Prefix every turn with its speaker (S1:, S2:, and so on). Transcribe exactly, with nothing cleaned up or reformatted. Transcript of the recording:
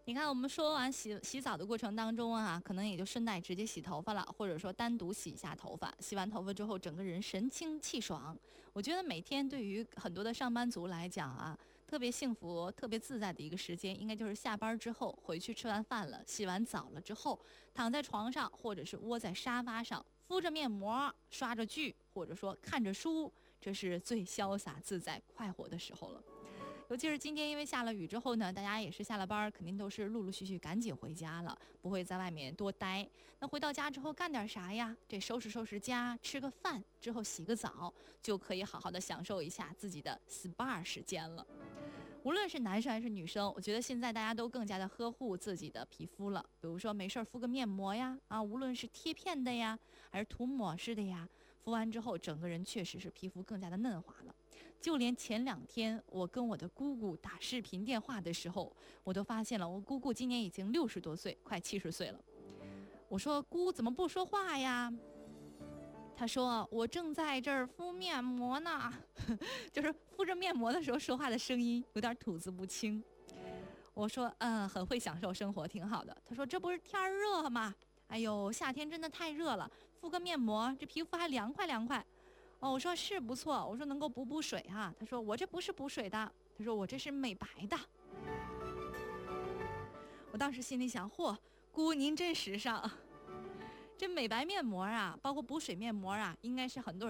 S1: 你看，我们说完洗洗澡的过程当中啊，可能也就顺带直接洗头发了，或者说单独洗一下头发。洗完头发之后，整个人神清气爽。我觉得每天对于很多的上班族来讲啊，特别幸福、特别自在的一个时间，应该就是下班之后回去吃完饭了，洗完澡了之后，躺在床上或者是窝在沙发上，敷着面膜，刷着剧，或者说看着书，这是最潇洒自在、快活的时候了。尤其是今天，因为下了雨之后呢，大家也是下了班，肯定都是陆陆续续赶紧回家了，不会在外面多待。那回到家之后干点啥呀？这收拾收拾家，吃个饭之后洗个澡，就可以好好的享受一下自己的 S P A 时间了。无论是男生还是女生，我觉得现在大家都更加的呵护自己的皮肤了。比如说没事敷个面膜呀，啊，无论是贴片的呀，还是涂抹式的呀，敷完之后整个人确实是皮肤更加的嫩滑了。就连前两天我跟我的姑姑打视频电话的时候，我都发现了我姑姑今年已经六十多岁，快七十岁了。我说姑怎么不说话呀？他说我正在这儿敷面膜呢，就是敷着面膜的时候说话的声音有点吐字不清。我说嗯，很会享受生活，挺好的。他说这不是天热吗？哎呦，夏天真的太热了，敷个面膜，这皮肤还凉快凉快。哦，我说是不错，我说能够补补水哈、啊。他说我这不是补水的，他说我这是美白的。我当时心里想，嚯，姑您真时尚。这美白面膜啊，包括补水面膜啊，应该是很多人